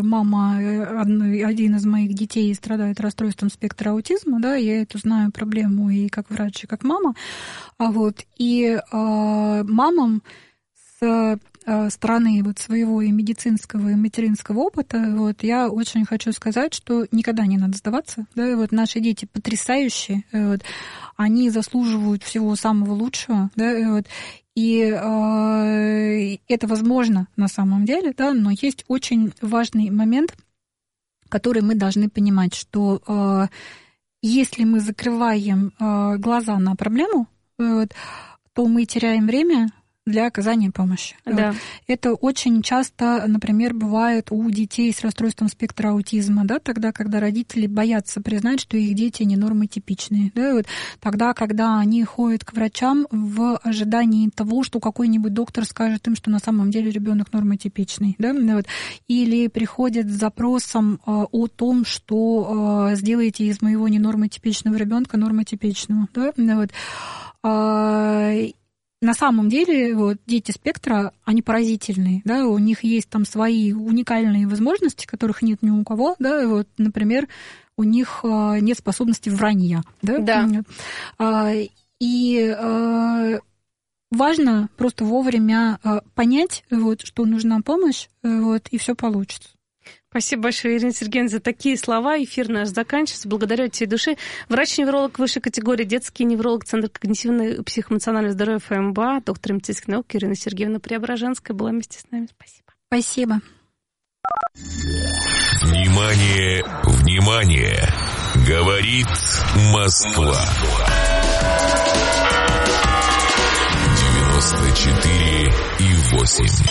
один из моих детей страдает расстройством спектра аутизма, да, я эту знаю проблему и как врач, и как мама, вот, и мамам с стороны вот своего и медицинского, и материнского опыта, вот, я очень хочу сказать, что никогда не надо сдаваться. Да, вот наши дети потрясающие, вот, они заслуживают всего самого лучшего, да, вот, и это возможно на самом деле, да, но есть очень важный момент, который мы должны понимать, что если мы закрываем глаза на проблему, вот, то мы теряем время для оказания помощи. Да. Это очень часто, например, бывает у детей с расстройством спектра аутизма, да, тогда, когда родители боятся признать, что их дети не нормотипичные. Да, вот, тогда, когда они ходят к врачам в ожидании того, что какой-нибудь доктор скажет им, что на самом деле ребенок нормотипичный. Да, вот, или приходят с запросом о том, что сделайте из моего ненормотипичного ребенка нормотипичного. Да, вот. На самом деле, вот, дети спектра, они поразительные, да, у них есть там свои уникальные возможности, которых нет ни у кого, да, вот, например, у них нет способности вранья, да. И важно просто вовремя понять, вот, что нужна помощь, вот, и все получится. Спасибо большое, Ирина Сергеевна, за такие слова. Эфир наш заканчивается. Благодарю от всей души. Врач-невролог высшей категории, детский невролог, Центр когнитивного и психоэмоционального здоровья ФМБА, доктор медицинских наук Ирина Сергеевна Преображенская была вместе с нами. Спасибо. Спасибо. Внимание, внимание! Говорит Москва. 94,8.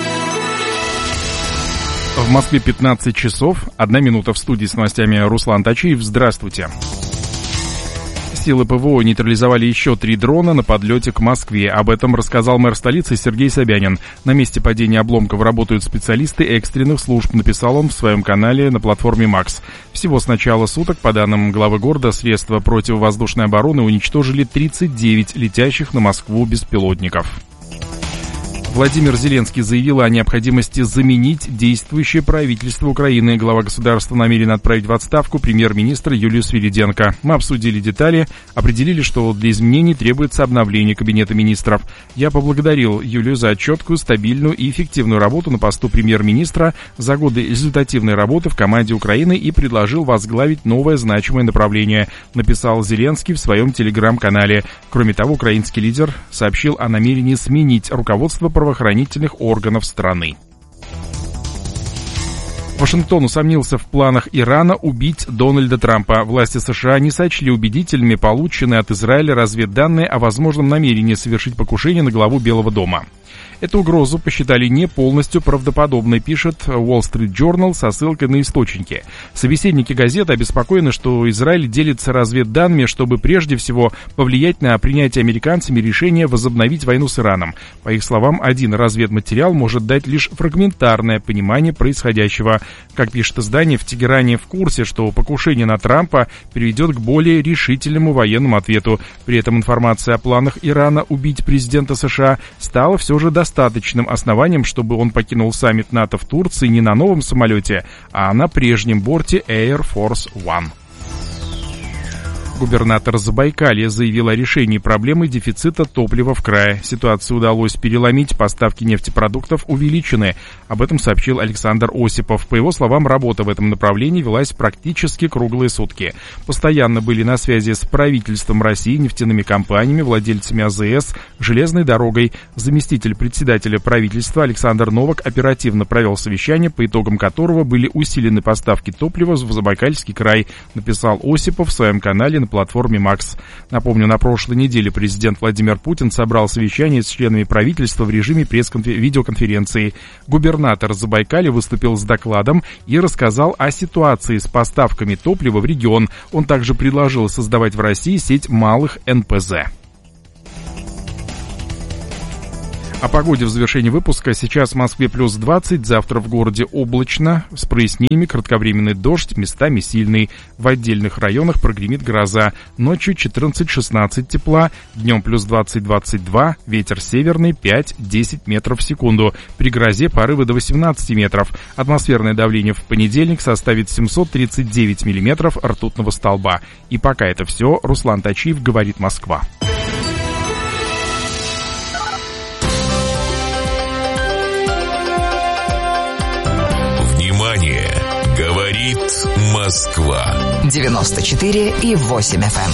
В Москве 15 часов, 1 минута в студии с новостями Руслан Тачиев. Здравствуйте. Силы ПВО нейтрализовали еще 3 дрона на подлете к Москве. Об этом рассказал мэр столицы Сергей Собянин. На месте падения обломков работают специалисты экстренных служб, написал он в своем канале на платформе МАКС. Всего с начала суток, по данным главы города, средства противовоздушной обороны уничтожили 39 летящих на Москву беспилотников. Владимир Зеленский заявил о необходимости заменить действующее правительство Украины. Глава государства намерен отправить в отставку премьер-министра Юлию Свириденко. Мы обсудили детали, определили, что для изменений требуется обновление Кабинета министров. Я поблагодарил Юлию за четкую, стабильную и эффективную работу на посту премьер-министра, за годы результативной работы в команде Украины и предложил возглавить новое значимое направление, написал Зеленский в своем телеграм-канале. Кроме того, украинский лидер сообщил о намерении сменить руководство правоохранительных органов страны. Вашингтон усомнился в планах Ирана убить Дональда Трампа. Власти США не сочли убедительными полученные от Израиля разведданные о возможном намерении совершить покушение на главу Белого дома. Эту угрозу посчитали не полностью правдоподобной, пишет Wall Street Journal со ссылкой на источники. Собеседники газеты обеспокоены, что Израиль делится разведданными, чтобы прежде всего повлиять на принятие американцами решения возобновить войну с Ираном. По их словам, один разведматериал может дать лишь фрагментарное понимание происходящего. Как пишет издание, в Тегеране в курсе, что покушение на Трампа приведет к более решительному военному ответу. При этом информация о планах Ирана убить президента США стала все же достаточным основанием, чтобы он покинул саммит НАТО в Турции не на новом самолете, а на прежнем борте Air Force One. Губернатор Забайкалья заявил о решении проблемы дефицита топлива в крае. Ситуацию удалось переломить, поставки нефтепродуктов увеличены. Об этом сообщил Александр Осипов. По его словам, работа в этом направлении велась практически круглые сутки. Постоянно были на связи с правительством России, нефтяными компаниями, владельцами АЗС, железной дорогой. Заместитель председателя правительства Александр Новак оперативно провел совещание, по итогам которого были усилены поставки топлива в Забайкальский край, написал Осипов в своем канале на платформе Макс. Напомню, на прошлой неделе президент Владимир Путин собрал совещание с членами правительства в режиме видеоконференции. Губернатор Забайкалья выступил с докладом и рассказал о ситуации с поставками топлива в регион. Он также предложил создавать в России сеть малых НПЗ. О погоде в завершении выпуска. Сейчас в Москве плюс 20, завтра в городе облачно, с прояснениями, кратковременный дождь, местами сильный. В отдельных районах прогремит гроза. Ночью 14-16 тепла, днем плюс 20-22, ветер северный 5-10 метров в секунду. При грозе порывы до 18 метров. Атмосферное давление в понедельник составит 739 миллиметров ртутного столба. И пока это все. Руслан Тачиев, говорит Москва. Говорит Москва. 94,8 FM.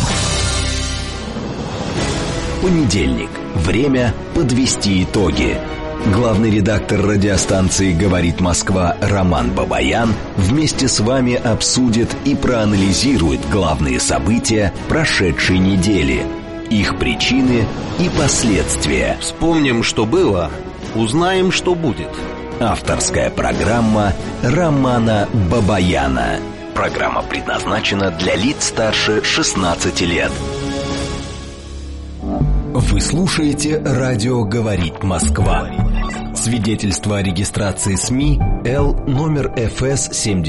Понедельник. Время подвести итоги. Главный редактор радиостанции «Говорит Москва» Роман Бабаян вместе с вами обсудит и проанализирует главные события прошедшей недели, их причины и последствия. Вспомним, что было, узнаем, что будет. Авторская программа Романа Бабаяна. Программа предназначена для лиц старше 16 лет. Вы слушаете радио «Говорит Москва». Свидетельство о регистрации СМИ Л номер ФС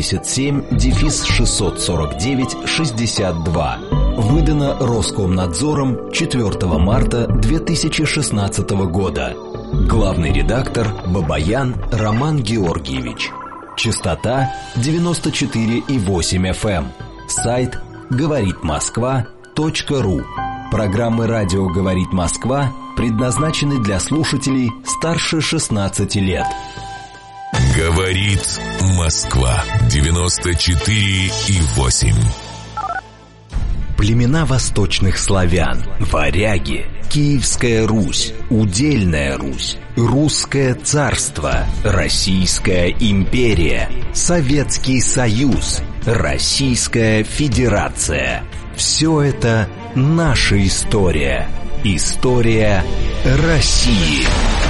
77-649-62. Выдано Роскомнадзором 4 марта 2016 года. Главный редактор Бабаян Роман Георгиевич. Частота 94,8 FM. Сайт говоритмосква.ру. Программы радио «Говорит Москва» предназначены для слушателей старше 16 лет. Говорит Москва. 94,8. Племена восточных славян, варяги, Киевская Русь, Удельная Русь, Русское царство, Российская империя, Советский Союз, Российская Федерация. Все это наша история. История России.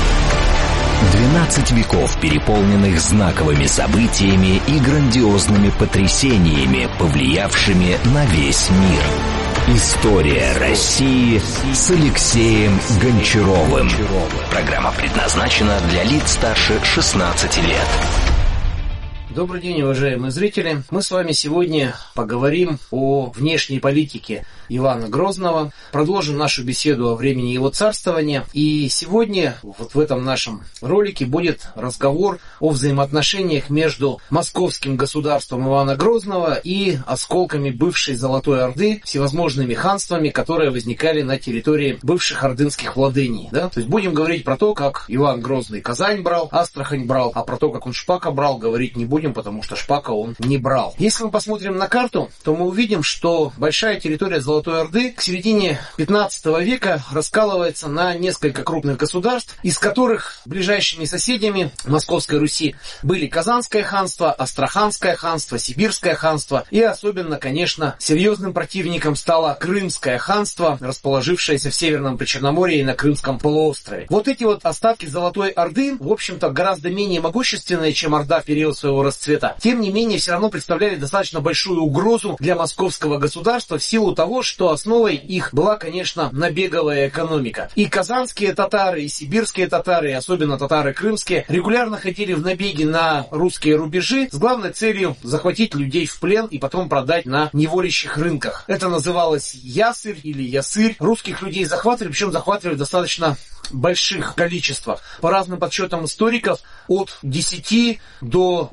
12 веков, переполненных знаковыми событиями и грандиозными потрясениями, повлиявшими на весь мир. История России с Алексеем Гончаровым. Программа предназначена для лиц старше 16 лет. Добрый день, уважаемые зрители. Мы с вами сегодня поговорим о внешней политике Ивана Грозного. Продолжим нашу беседу о времени его царствования. И сегодня вот в этом нашем ролике будет разговор о взаимоотношениях между московским государством Ивана Грозного и осколками бывшей Золотой Орды, всевозможными ханствами, которые возникали на территории бывших ордынских владений. Да? То есть будем говорить про то, как Иван Грозный Казань брал, Астрахань брал, а про то, как он Шпака брал, говорить не будем, потому что Шпака он не брал. Если мы посмотрим на карту, то мы увидим, что большая территория Золотой Орды к середине 15 века раскалывается на несколько крупных государств, из которых ближайшими соседями Московской Руси были Казанское ханство, Астраханское ханство, Сибирское ханство и особенно, конечно, серьезным противником стало Крымское ханство, расположившееся в Северном Причерноморье и на Крымском полуострове. Вот эти вот остатки Золотой Орды, в общем-то, гораздо менее могущественные, чем Орда в период своего расцвета. Тем не менее, все равно представляли достаточно большую угрозу для московского государства в силу того, что основой их была, конечно, набеговая экономика. И казанские татары, и сибирские татары, и особенно татары крымские, регулярно ходили в набеги на русские рубежи с главной целью захватить людей в плен и потом продать на неволящих рынках. Это называлось ясырь или ясырь. Русских людей захватывали, причем захватывали достаточно больших количествах. По разным подсчетам историков, от 10 до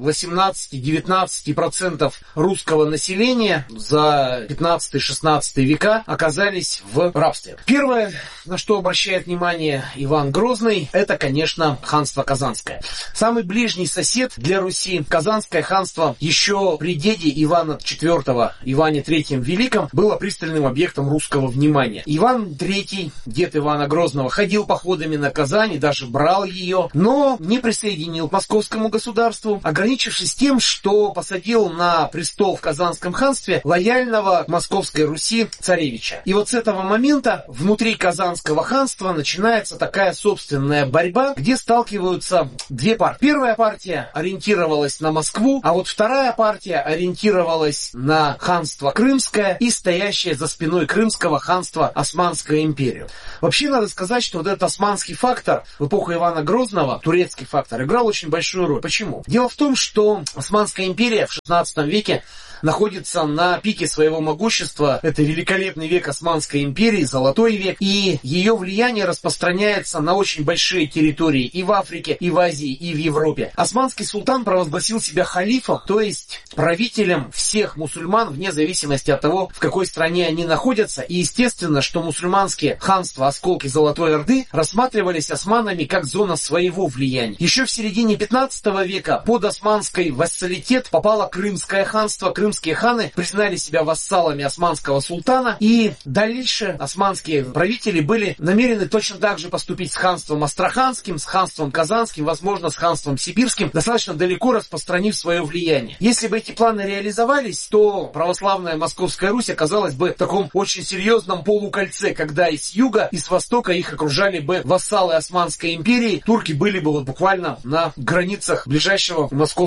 18-19% русского населения за 15-16 века оказались в рабстве. Первое, на что обращает внимание Иван Грозный, это, конечно, ханство Казанское. Самый ближний сосед для Руси, Казанское ханство, еще при деде Ивана IV, Иване III Великом, было пристальным объектом русского внимания. Иван III, дед Ивана Грозного, ходил походами на Казань и даже брал ее, но не присоединил к московскому государству, ограничившись тем, что посадил на престол в Казанском ханстве лояльного к Московской Руси царевича. И вот с этого момента внутри Казанского ханства начинается такая собственная борьба, где сталкиваются две партии. Первая партия ориентировалась на Москву, а вот вторая партия ориентировалась на ханство Крымское и стоящее за спиной Крымского ханства Османскую империю. Вообще надо сказать, что вот этот османский фактор в эпоху Ивана Грозного, турецкий фактор, играл очень большую роль. Почему? Дело в том, что Османская империя в XVI веке находится на пике своего могущества. Это великолепный век Османской империи, золотой век, и ее влияние распространяется на очень большие территории и в Африке, и в Азии, и в Европе. Османский султан провозгласил себя халифом, то есть правителем всех мусульман, вне зависимости от того, в какой стране они находятся. И естественно, что мусульманские ханства, осколки Золотой Орды, рассматривались османами как зона своего влияния. Еще в середине 15 века под османский вассалитет попало Крымское ханство. Крымские ханы признали себя вассалами османского султана, и дальше османские правители были намерены точно так же поступить с ханством Астраханским, с ханством Казанским, возможно, с ханством Сибирским, достаточно далеко распространив свое влияние. Если бы эти планы реализовались, то православная Московская Русь оказалась бы в таком очень серьезном полукольце, когда и с юга, и с востока их окружали бы вассалы Османской империи. Турки были бы вот буквально на границах ближайшего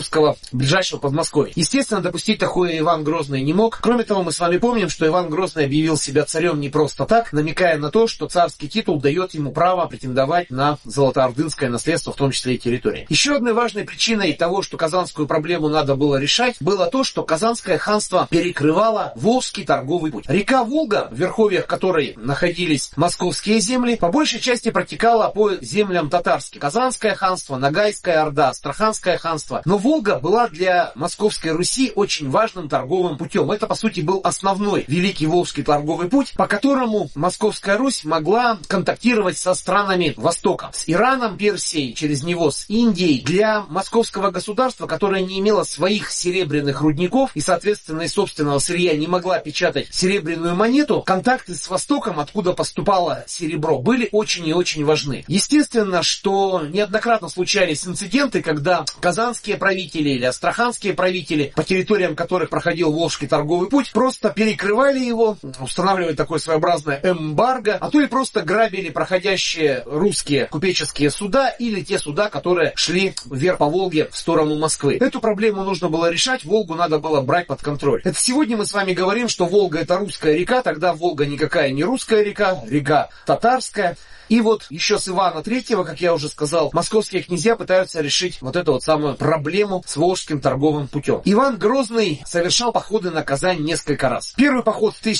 Подмосковья. Естественно, допустить такое Иван Грозный не мог. Кроме того, мы с вами помним, что Иван Грозный объявил себя царем не просто так, намекая на то, что царский титул дает ему право претендовать на золотоордынское наследство, в том числе и территории. Еще одной важной причиной того, что казанскую проблему надо было решать, было то, что Казанское ханство перекрывало Волжский торговый путь. Река Волга, в верховьях которой находились московские земли, по большей части протекала по землям татарским. Казанское ханство, Ногайская Орда, Астраханское ханство. Но Волга была для Московской Руси очень важным торговым путем. Это, по сути, был основной Великий Волжский торговый путь, по которому Московская Русь могла контактировать со странами Востока. С Ираном, Персией, через него с Индией. Для московского государства, которое не имело своих серебряных рудников и, соответственно, из собственного сырья не могла печатать серебряную монету, контакты с Востоком, откуда поступало серебро, были очень и очень важны. Естественно, что неоднократно случались инциденты, когда казанские правители или астраханские правители, по территориям которых проходил Волжский торговый путь, просто перекрывали его, устанавливали такое своеобразное эмбарго, а то и просто грабили проходящие русские купеческие суда или те суда, которые шли вверх по Волге в сторону Москвы. Эту проблему нужно было решать, Волгу надо было брать под контроль. Это сегодня мы с вами говорим, что Волга — это русская река, тогда Волга никакая не русская река, река татарская. И вот еще с Ивана III, как я уже сказал, московские князья пытаются решить вот эту вот самую проблему с Волжским торговым путем. Иван Грозный совершал походы на Казань несколько раз. Первый поход в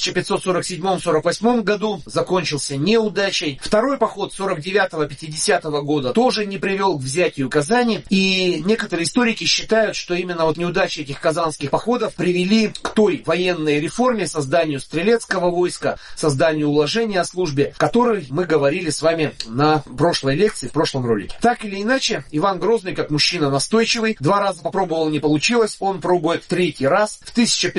1547-48 году закончился неудачей. Второй поход 49-50 года тоже не привел к взятию Казани. И некоторые историки считают, что именно вот неудачи этих казанских походов привели к той военной реформе, созданию стрелецкого войска, созданию уложения о службе, о которой мы говорили с вами на прошлой лекции, в прошлом ролике. Так или иначе, Иван Грозный, как мужчина настойчивый, 2 раза попробовал, не получилось, он пробует 3-й раз. В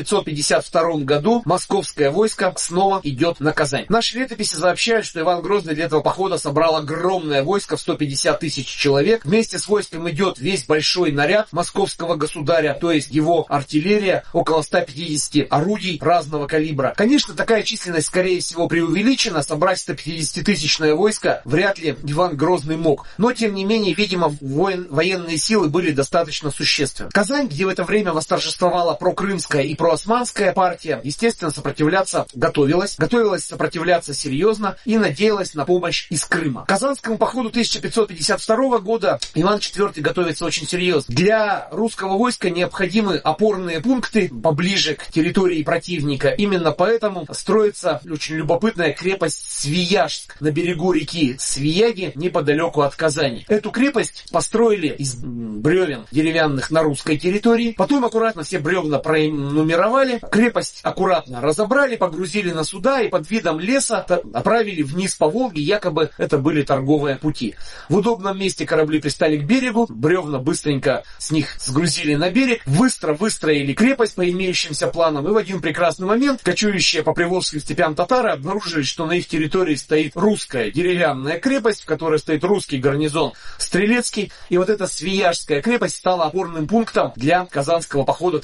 1552 году московское войско снова идет на Казань. Наши летописи сообщают, что Иван Грозный для этого похода собрал огромное войско в 150 тысяч человек. Вместе с войском идет весь большой наряд московского государя, то есть его артиллерия, около 150 орудий разного калибра. Конечно, такая численность, скорее всего, преувеличена. Собрать 150-тысячное войско вряд ли Иван Грозный мог. Но, тем не менее, видимо, военные силы были достаточно существенны. Казань, где в это время восторжествовала прокрымская и проосманская партия, естественно, сопротивляться готовилась. Готовилась сопротивляться серьезно и надеялась на помощь из Крыма. К Казанскому походу 1552 года Иван IV готовится очень серьезно. Для русского войска необходимы опорные пункты, пункты поближе к территории противника. Именно поэтому строится очень любопытная крепость Свияжск на берегу реки Свияги, неподалеку от Казани. Эту крепость построили из бревен деревянных на русской территории. Потом аккуратно все бревна пронумеровали. Крепость аккуратно разобрали, погрузили на суда и под видом леса отправили вниз по Волге. Якобы это были торговые пути. В удобном месте корабли пристали к берегу. Бревна быстренько с них сгрузили на берег. Выстроили крепость по имеющимся планам. И в один прекрасный момент кочующие по приволжским степям татары обнаружили, что на их территории стоит русская деревянная крепость, в которой стоит русский гарнизон Стрелецкий. И вот эта Свияжская крепость стала опорным пунктом для Казанского похода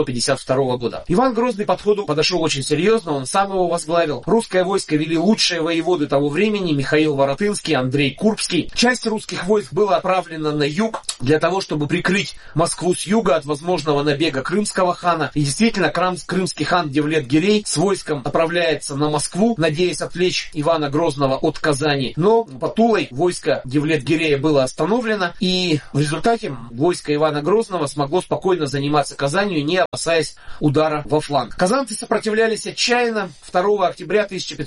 1552 года. Иван Грозный к подходу подошел очень серьезно, он сам его возглавил. Русское войско вели лучшие воеводы того времени: Михаил Воротынский, Андрей Курбский. Часть русских войск была отправлена на юг для того, чтобы прикрыть Москву с юга от возможного набега крымского хана. И действительно, крымский хан Девлет-Гирей с войском отправляется на Москву, надеясь отвлечь Ивана Грозного от Казани. Но под Тулой войско Девлет-Гирея было остановлено, и в результате войско Ивана Грозного смогло спокойно заниматься Казанью, не опасаясь удара во фланг. Казанцы сопротивлялись отчаянно. 2 октября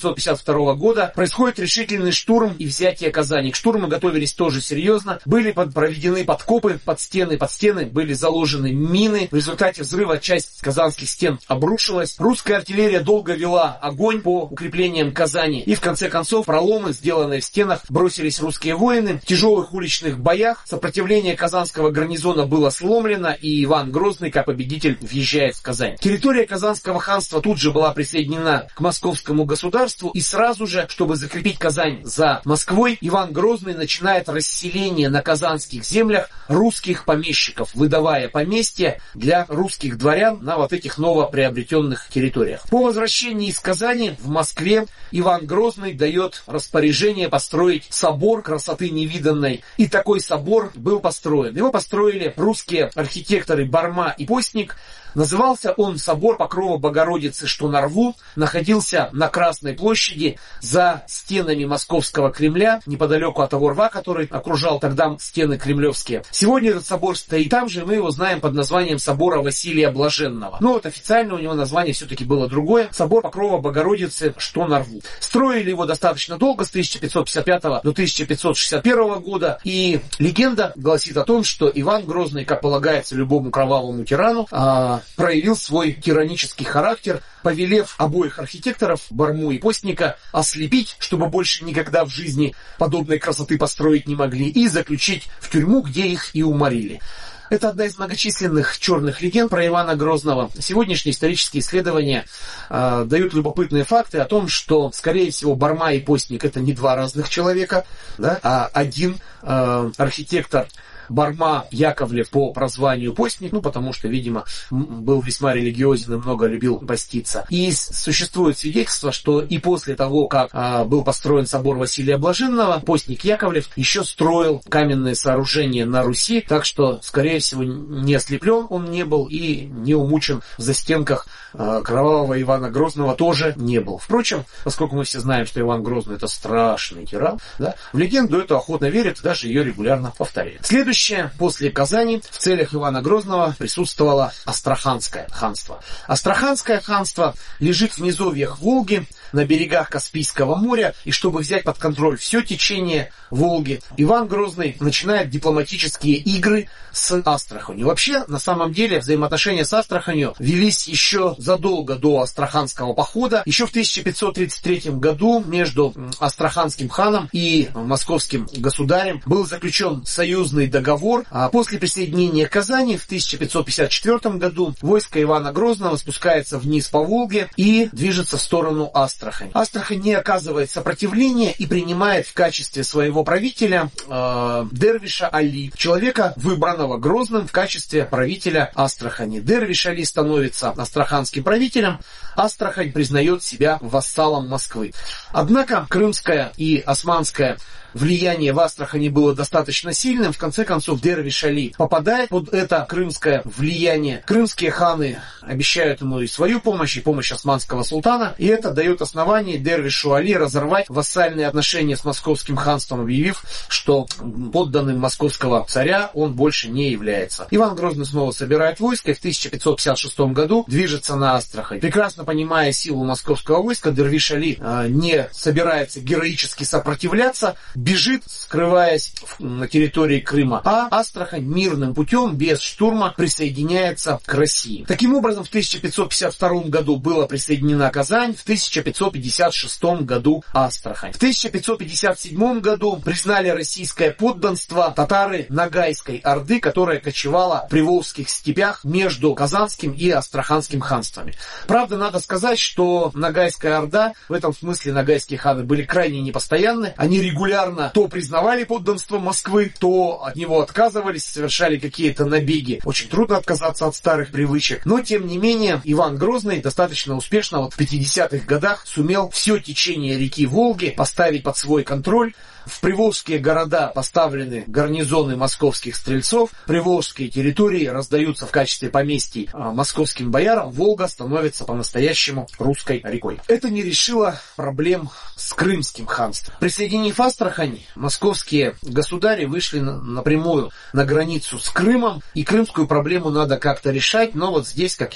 1552 года происходит решительный штурм и взятие Казани. К штурму готовились тоже серьезно. Были проведены подкопы под стены. Под стены были заложены мины. В результате взрыва часть казанских стен обрушилась. Русская артиллерия долго вела огонь по укреплениям Казани. И в конце концов проломы, сделанные в стенах, бросились русские воины. В тяжелых уличных боях сопротивление казанского гарнизона было сломлено, и Иван Грозный, как победитель, въезжает в Казань. Территория Казанского ханства тут же была присоединена к московскому государству, и сразу же, чтобы закрепить Казань за Москвой, Иван Грозный начинает расселение на казанских землях русских помещиков, выдавая поместья для русских дворян на вот этих новоприобретенных территориях. По возвращении из Казани в Москве Иван Грозный дает распоряжение построить собор красоты невиданной. И такой собор был построен. Его построили русские архитекторы Барма и Постник. Назывался он собор Покрова Богородицы, что на Рву, находился на Красной площади за стенами Московского Кремля, неподалеку от того рва, который окружал тогда стены кремлевские. Сегодня этот собор стоит там же, мы его знаем под названием собора Василия Блаженного. Но вот официально у него название все-таки было другое: собор Покрова Богородицы, что на Рву. Строили его достаточно долго, с 1555 до 1561 года, и легенда гласит о том, что Иван Грозный, как полагается любому кровавому тирану, проявил свой тиранический характер, повелев обоих архитекторов, Барму и Постника, ослепить, чтобы больше никогда в жизни подобной красоты построить не могли, и заключить в тюрьму, где их и уморили. Это одна из многочисленных черных легенд про Ивана Грозного. Сегодняшние исторические исследования дают любопытные факты о том, что, скорее всего, Барма и Постник — это не два разных человека, да, а один архитектор Барма Яковлев по прозванию Постник, потому что, видимо, был весьма религиозен и много любил поститься. И существует свидетельство, что и после того, как был построен собор Василия Блаженного, Постник Яковлев еще строил каменные сооружения на Руси, так что, скорее всего, не ослеплен он не был и не умучен в застенках кровавого Ивана Грозного тоже не был. Впрочем, поскольку мы все знаем, что Иван Грозный — это страшный тиран, да, в легенду эту охотно верят, даже ее регулярно повторяют. Следующее. После Казани в целях Ивана Грозного присутствовало Астраханское ханство. Астраханское ханство лежит в низовьях Волги, на берегах Каспийского моря, и чтобы взять под контроль все течение Волги, Иван Грозный начинает дипломатические игры с Астраханью. Вообще, на самом деле, взаимоотношения с Астраханью велись еще задолго до Астраханского похода. Еще в 1533 году между Астраханским ханом и московским государем был заключен союзный договор. А после присоединения Казани в 1554 году войско Ивана Грозного спускается вниз по Волге и движется в сторону Астрахани. Астрахань не оказывает сопротивления и принимает в качестве своего правителя Дервиша Али, человека, выбранного Грозным в качестве правителя Астрахани. Дервиш Али становится астраханским правителем. Астрахань признает себя вассалом Москвы. Однако крымская и османская влияние в Астрахани было достаточно сильным. В конце концов, Дервиш-Али попадает под это крымское влияние. Крымские ханы обещают ему и свою помощь, и помощь османского султана. И это дает основание Дервишу Али разорвать вассальные отношения с московским ханством, объявив, что подданным московского царя он больше не является. Иван Грозный снова собирает войско и в 1556 году движется на Астрахань. Прекрасно понимая силу московского войска, Дервиш-Али не собирается героически сопротивляться, бежит, скрываясь на территории Крыма, а Астрахань мирным путем, без штурма, присоединяется к России. Таким образом, в 1552 году была присоединена Казань, в 1556 году Астрахань. В 1557 году признали российское подданство татары Ногайской Орды, которая кочевала в Приволжских степях между Казанским и Астраханским ханствами. Правда, надо сказать, что Ногайская Орда, в этом смысле ногайские ханы были крайне непостоянны. Они регулярно то признавали подданство Москвы, то от него отказывались, совершали какие-то набеги. Очень трудно отказаться от старых привычек. Но, тем не менее, Иван Грозный достаточно успешно в 50-х годах сумел все течение реки Волги поставить под свой контроль. В приволжские города поставлены гарнизоны московских стрельцов, приволжские территории раздаются в качестве поместий московским боярам, Волга становится по-настоящему русской рекой. Это не решило проблем с крымским ханством. Присоединив Астрахань, московские государи вышли напрямую на границу с Крымом, и крымскую проблему надо как-то решать, но вот здесь, как